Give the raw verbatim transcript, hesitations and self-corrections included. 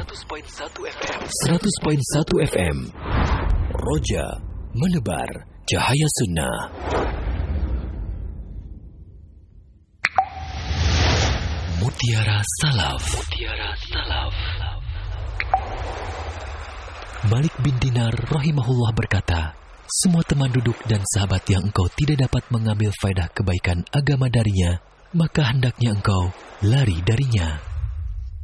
seratus koma satu F M. seratus koma satu F M. Roja menebar cahaya sunnah. Mutiara Salaf. Mutiara Salaf. Malik bin Dinar rahimahullah berkata, semua teman duduk dan sahabat yang engkau tidak dapat mengambil faedah kebaikan agama darinya, maka hendaknya engkau lari darinya.